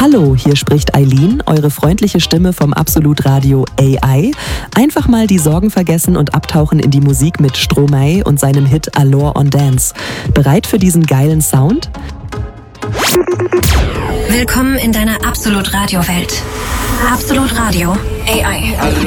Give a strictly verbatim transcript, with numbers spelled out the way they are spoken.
Hallo, hier spricht Eileen, eure freundliche Stimme vom Absolut Radio A I. Einfach mal die Sorgen vergessen und abtauchen in die Musik mit Stromae und seinem Hit Allure on Dance. Bereit für diesen geilen Sound? Willkommen in deiner Absolut Radio Welt. Absolut Radio A I.